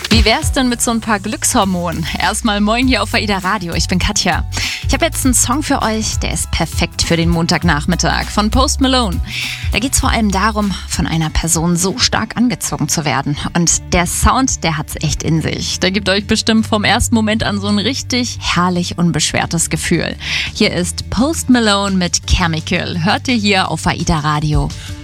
Wie wär's denn mit so ein paar Glückshormonen? Erstmal moin hier auf AIDA Radio, ich bin Katja. Ich habe jetzt einen Song für euch, der ist perfekt für den Montagnachmittag von Post Malone. Da geht's vor allem darum, von einer Person so stark angezogen zu werden. Und der Sound, der hat's echt in sich. Der gibt euch bestimmt vom ersten Moment an so ein richtig herrlich unbeschwertes Gefühl. Hier ist Post Malone mit Chemical. Hört ihr hier auf AIDA Radio.